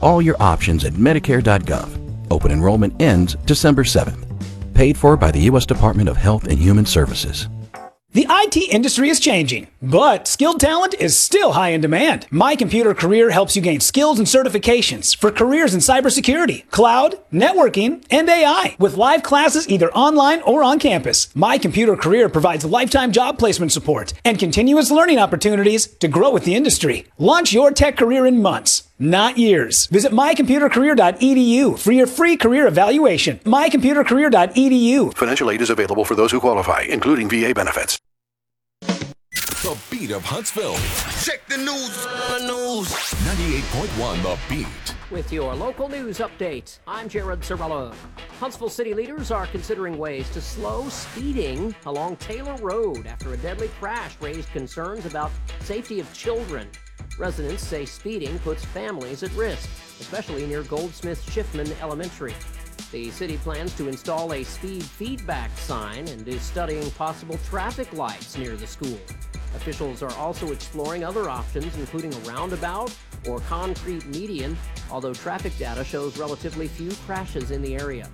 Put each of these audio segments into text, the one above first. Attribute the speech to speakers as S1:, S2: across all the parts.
S1: all your options at Medicare.gov. Open enrollment ends December 7th. Paid for by the U.S. Department of Health and Human Services.
S2: The IT industry is changing, but skilled talent is still high in demand. My Computer Career helps you gain skills and certifications for careers in cybersecurity, cloud, networking, and AI. With live classes either online or on campus, My Computer Career provides lifetime job placement support and continuous learning opportunities to grow with the industry. Launch your tech career in months, not years. Visit mycomputercareer.edu for your free career evaluation. mycomputercareer.edu.
S3: Financial aid is available for those who qualify, including VA benefits.
S4: The Beat of Huntsville.
S5: Check the news.
S4: 98.1 The Beat.
S6: With your local news update, I'm Jared Sorello. Huntsville city leaders are considering ways to slow speeding along Taylor Road after a deadly crash raised concerns about safety of children. Residents say speeding puts families at risk, especially near Goldsmith Schiffman Elementary. The city plans to install a speed feedback sign and is studying possible traffic lights near the school. Officials are also exploring other options, including a roundabout or concrete median, although traffic data shows relatively few crashes in the area.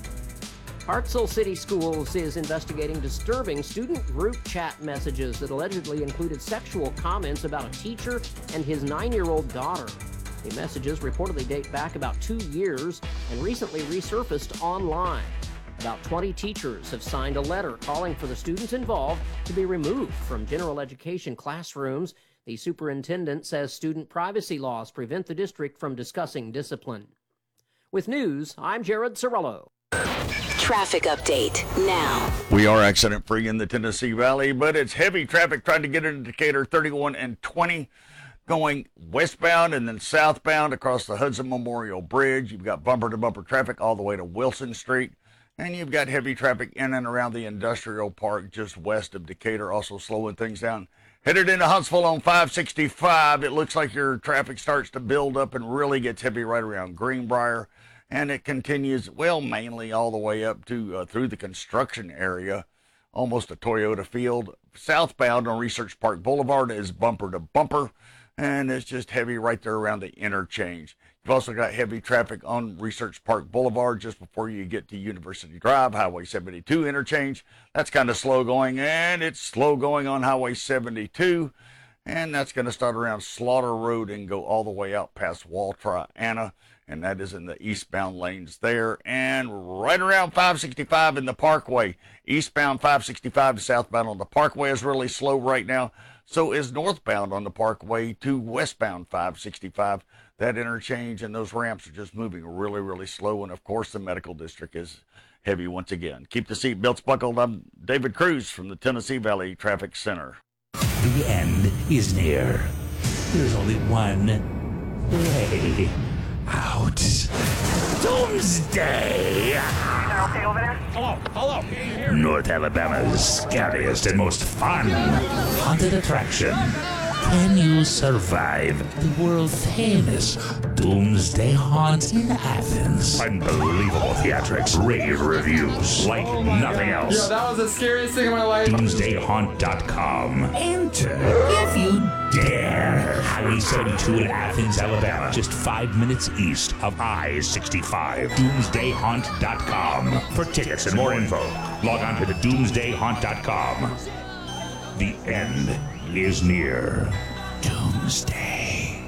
S6: Hartselle City Schools is investigating disturbing student group chat messages that allegedly included sexual comments about a teacher and his 9-year-old daughter. The messages reportedly date back about 2 years and recently resurfaced online. About 20 teachers have signed a letter calling for the students involved to be removed from general education classrooms. The superintendent says student privacy laws prevent the district from discussing discipline. With news, I'm Jared Sorello.
S7: Traffic update now.
S8: We are accident-free in the Tennessee Valley, but it's heavy traffic trying to get into Decatur. 31 and 20 going westbound and then southbound across the Hudson Memorial Bridge. You've got bumper-to-bumper traffic all the way to Wilson Street. And you've got heavy traffic in and around the industrial park just west of Decatur, also slowing things down. Headed into Huntsville on 565, it looks like your traffic starts to build up and really gets heavy right around Greenbrier. And it continues, well, mainly all the way up to through the construction area, almost to Toyota Field. Southbound on Research Park Boulevard is bumper to bumper, and it's just heavy right there around the interchange. You've also got heavy traffic on Research Park Boulevard just before you get to University Drive, Highway 72 interchange. That's kind of slow going, and it's slow going on Highway 72. And that's going to start around Slaughter Road and go all the way out past Wall-Triana. And that is in the eastbound lanes there. And right around 565 in the Parkway. Eastbound 565 to southbound on the Parkway is really slow right now. So is northbound on the Parkway to westbound 565. That interchange and those ramps are just moving really, really slow. And, of course, the medical district is heavy once again. Keep the seat belts buckled. I'm David Cruz from the Tennessee Valley Traffic Center.
S9: The end is near. There's only one way out. Doomsday!
S10: Okay over there? Hello.
S9: North Alabama's scariest and most fun haunted attraction. Can you survive the world-famous Doomsday Haunt in Athens? Unbelievable theatrics, rave reviews like nothing else.
S11: Yo, that was the scariest thing in my life.
S9: DoomsdayHaunt.com. Enter if you dare. Highway 72 in Athens, Alabama, just 5 minutes east of I-65. DoomsdayHaunt.com. For tickets and more info, log on to the DoomsdayHaunt.com. The end is near. Doomsday.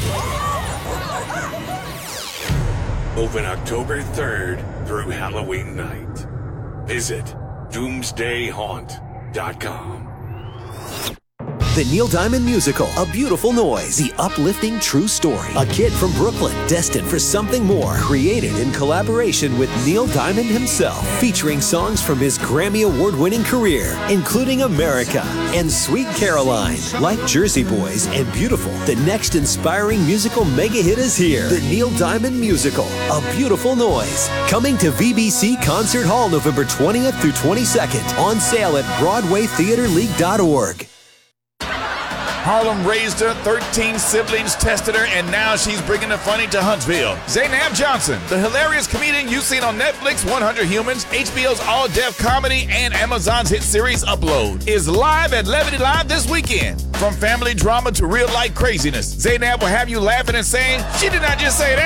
S12: Open October 3rd through Halloween night. Visit doomsdayhaunt.com.
S13: The Neil Diamond Musical, A Beautiful Noise. The uplifting true story. A kid from Brooklyn, destined for something more. Created in collaboration with Neil Diamond himself. Featuring songs from his Grammy Award-winning career, including America and Sweet Caroline. Like Jersey Boys and Beautiful, the next inspiring musical mega hit is here. The Neil Diamond Musical, A Beautiful Noise. Coming to VBC Concert Hall November 20th through 22nd. On sale at BroadwayTheaterLeague.org.
S14: Harlem raised her, 13 siblings tested her, and now she's bringing the funny to Huntsville. Zainab Johnson, the hilarious comedian you've seen on Netflix, 100 Humans, HBO's all-deaf comedy, and Amazon's hit series Upload, is live at Levity Live this weekend. From family drama to real-life craziness, Zainab will have you laughing and saying, "She did not just say that."